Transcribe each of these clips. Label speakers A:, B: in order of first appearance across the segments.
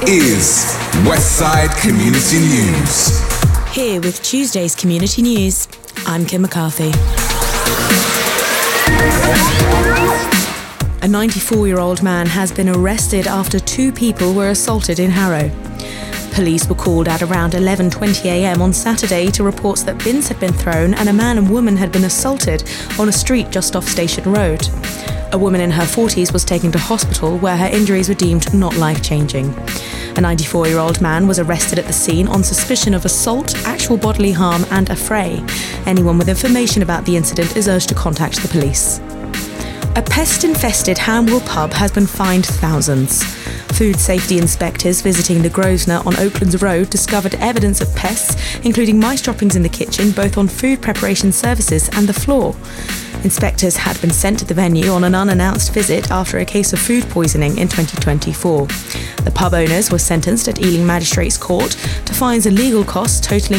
A: is Westside Community News.
B: Here with Tuesday's Community News, I'm Kim McCarthy. A 94-year-old man has been arrested after two people were assaulted in Harrow. Police were called at around 11:20 a.m. on Saturday to reports that bins had been thrown and a man and woman had been assaulted on a street just off Station Road. A woman in her 40s was taken to hospital where her injuries were deemed not life-changing. A 94-year-old man was arrested at the scene on suspicion of assault, actual bodily harm and affray. Anyone with information about the incident is urged to contact the police. A pest-infested Hamwell pub has been fined thousands. Food safety inspectors visiting the Grosvenor on Oaklands Road discovered evidence of pests, including mice droppings in the kitchen, both on food preparation services and the floor. Inspectors had been sent to the venue on an unannounced visit after a case of food poisoning in 2024. The pub owners were sentenced at Ealing Magistrates Court to fines and legal costs totalling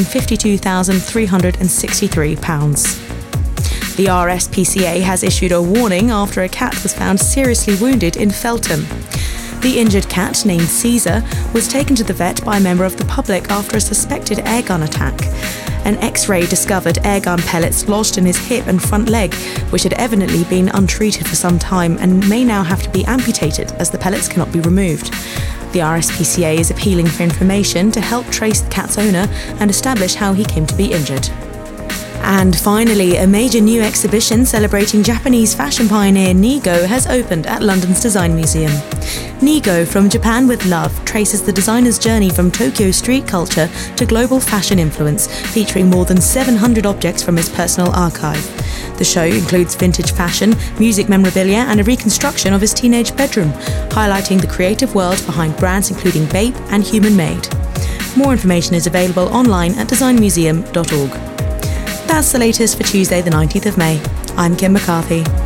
B: £52,363. The RSPCA has issued a warning after a cat was found seriously wounded in Feltham. The injured cat, named Caesar, was taken to the vet by a member of the public after a suspected airgun attack. An X-ray discovered airgun pellets lodged in his hip and front leg, which had evidently been untreated for some time and may now have to be amputated as the pellets cannot be removed. The RSPCA is appealing for information to help trace the cat's owner and establish how he came to be injured. And finally, a major new exhibition celebrating Japanese fashion pioneer Nigo has opened at London's Design Museum. Nigo, From Japan with Love, traces the designer's journey from Tokyo street culture to global fashion influence, featuring more than 700 objects from his personal archive. The show includes vintage fashion, music memorabilia and a reconstruction of his teenage bedroom, highlighting the creative world behind brands including Bape and Human Made. More information is available online at designmuseum.org. That's the latest for Tuesday the 19th of May. I'm Kim McCarthy.